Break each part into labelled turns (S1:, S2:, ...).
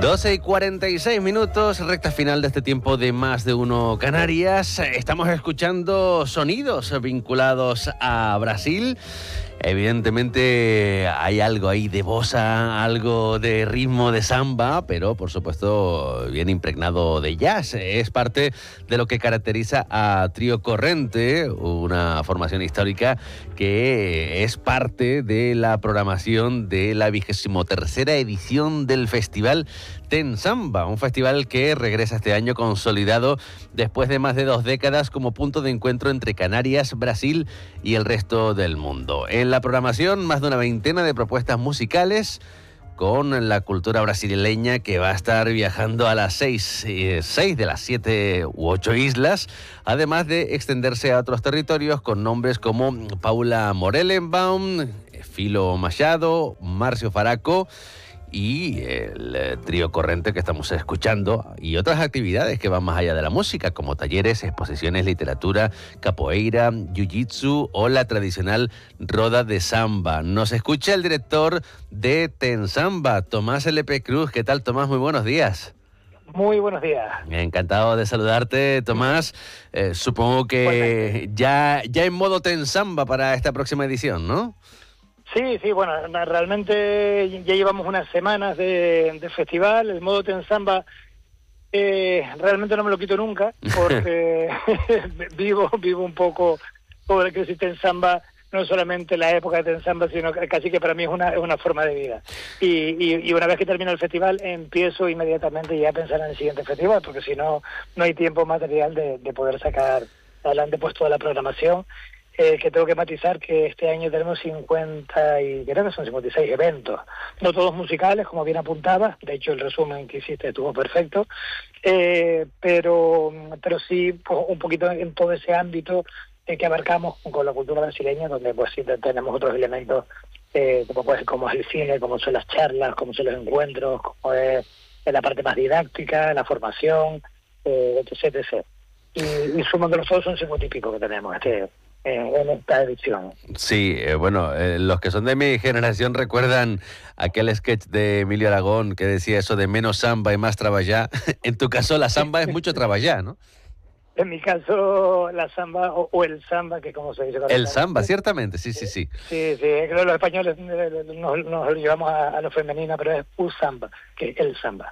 S1: 12:46, recta final de este tiempo de Más de Uno Canarias. Estamos escuchando sonidos vinculados a Brasil. Evidentemente hay algo ahí de bossa, algo de ritmo de samba, pero por supuesto bien impregnado de jazz. Es parte de lo que caracteriza a Trío Corrente, una formación histórica que es parte de la programación de la 23ª edición del Festival Ten Samba, un festival que regresa este año consolidado después de más de 2 décadas como punto de encuentro entre Canarias, Brasil y el resto del mundo. En la programación, más de una veintena de propuestas musicales con la cultura brasileña que va a estar viajando a las 6 de las 7 u 8 islas, además de extenderse a otros territorios con nombres como Paula Morelenbaum, Filo Machado, Márcio Faraco y el Trío Corrente que estamos escuchando, y otras actividades que van más allá de la música, como talleres, exposiciones, literatura, capoeira, jiu-jitsu o la tradicional roda de samba. Nos escucha el director de Ten Samba, Tomás L.P. Cruz. ¿Qué tal, Tomás? Muy buenos días.
S2: Muy buenos días.
S1: Encantado de saludarte, Tomás. Supongo que ya en modo Ten Samba para esta próxima edición, ¿no?
S2: Sí, bueno, realmente ya llevamos unas semanas de festival. El modo Ten Samba realmente no me lo quito nunca, porque vivo un poco todo el que existe en samba, no solamente la época de Ten Samba, sino casi que para mí es una forma de vida. Y una vez que termino el festival, empiezo inmediatamente ya a pensar en el siguiente festival, porque si no, no hay tiempo material de poder sacar adelante pues toda la programación. Que tengo que matizar que este año tenemos 50 y creo que son 56 eventos, no todos musicales, como bien apuntabas. De hecho, el resumen que hiciste estuvo perfecto, pero sí pues, un poquito en todo ese ámbito que abarcamos con la cultura brasileña, donde pues sí tenemos otros elementos como es el cine, como son las charlas, como son los encuentros, como es la parte más didáctica, la formación, etc. Y sumándolos todos son 50 y pico que tenemos en esta edición.
S1: Sí, bueno, los que son de mi generación recuerdan aquel sketch de Emilio Aragón que decía eso de menos samba y más traballá. En tu caso la samba es mucho traballá, ¿no?
S2: En mi caso la samba o el samba, que como se dice.
S1: El samba, ciertamente, sí.
S2: Sí, creo que los españoles nos lo llevamos a lo femenino, pero es un samba, que es el samba.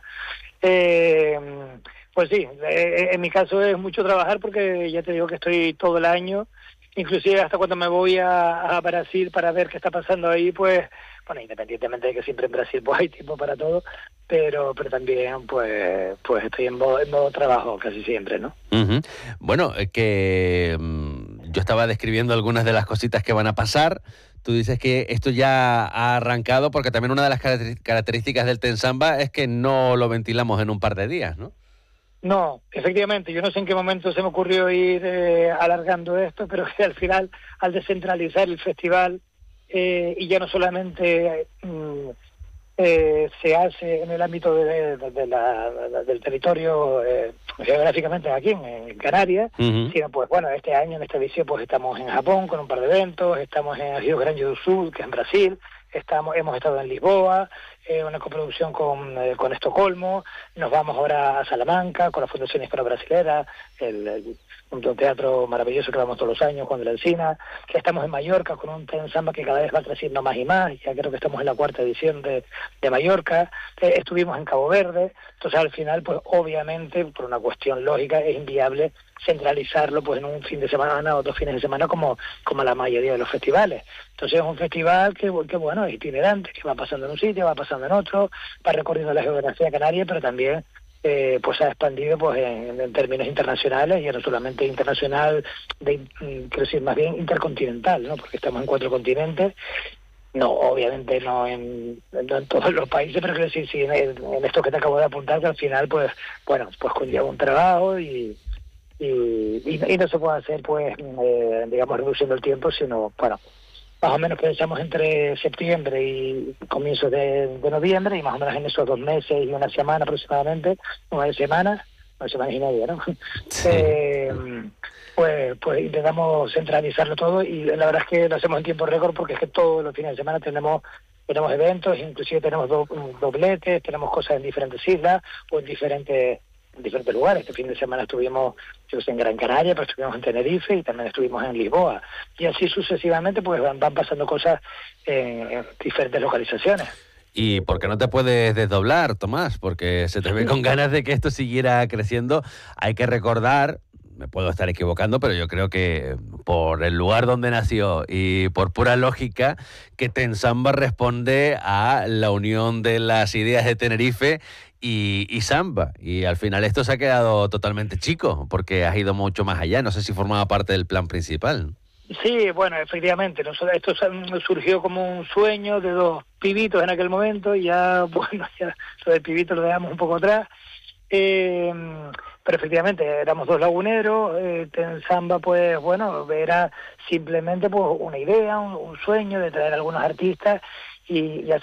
S2: Pues sí, en mi caso es mucho trabajar porque ya te digo que estoy todo el año, inclusive hasta cuando me voy a Brasil para ver qué está pasando ahí, pues, bueno, independientemente de que siempre en Brasil pues hay tiempo para todo, pero también pues estoy en modo trabajo casi siempre, ¿no?
S1: Uh-huh. Bueno, yo estaba describiendo algunas de las cositas que van a pasar. Tú dices que esto ya ha arrancado porque también una de las características del Ten Samba es que no lo ventilamos en un par de días, ¿no?
S2: No, efectivamente, yo no sé en qué momento se me ocurrió ir alargando esto, pero que al final, al descentralizar el festival, y ya no solamente se hace en el ámbito del territorio geográficamente aquí en Canarias,
S1: uh-huh,
S2: sino pues bueno, este año en esta edición pues estamos en Japón con un par de eventos, estamos en Rio Grande do Sul, que es en Brasil, hemos estado en Lisboa, una coproducción con Estocolmo, nos vamos ahora a Salamanca con la Fundación Hispano-Brasilera, un teatro maravilloso que vamos todos los años con la Encina, que estamos en Mallorca con un Ten Samba que cada vez va creciendo más y más, ya creo que estamos en la 4ª edición de Mallorca, estuvimos en Cabo Verde. Entonces al final pues obviamente por una cuestión lógica es inviable centralizarlo pues en un fin de semana o 2 fines de semana como la mayoría de los festivales. Entonces es un festival que bueno, es itinerante, que va pasando en un sitio, va pasando en otro, va recorriendo la geografía canaria, pero también pues se ha expandido pues en términos internacionales, y no solamente internacional, quiero decir más bien intercontinental, ¿no? Porque estamos en 4 continentes. No, obviamente no en todos los países, pero quiero decir, sí, en esto que te acabo de apuntar, que al final pues bueno, pues conlleva un trabajo y no se puede hacer pues digamos reduciendo el tiempo, sino bueno, más o menos pensamos entre septiembre y comienzos de noviembre, y más o menos en esos 2 meses y una semana aproximadamente, 9 semanas, 1 semana y media, ¿no?
S1: Sí.
S2: Pues intentamos centralizarlo todo, y la verdad es que lo hacemos en tiempo récord, porque es que todos los fines de semana tenemos tenemos eventos, inclusive tenemos dobletes, tenemos cosas en diferentes islas o en diferentes lugares. Este fin de semana estuvimos en Gran Canaria, pero estuvimos en Tenerife y también estuvimos en Lisboa. Y así sucesivamente pues van pasando cosas en diferentes localizaciones.
S1: ¿Y por qué no te puedes desdoblar, Tomás? Porque se te ve con ganas de que esto siguiera creciendo. Hay que recordar, me puedo estar equivocando, pero yo creo que por el lugar donde nació y por pura lógica, que Tensamba responde a la unión de las ideas de Tenerife y Samba. Y al final esto se ha quedado totalmente chico, porque has ido mucho más allá. No sé si formaba parte del plan principal.
S2: Sí, bueno, efectivamente, esto surgió como un sueño de dos pibitos en aquel momento, y ya, bueno, ya lo del pibito lo dejamos un poco atrás, pero efectivamente éramos dos laguneros. Tensamba, pues bueno, era simplemente pues una idea, un sueño de traer algunos artistas, y al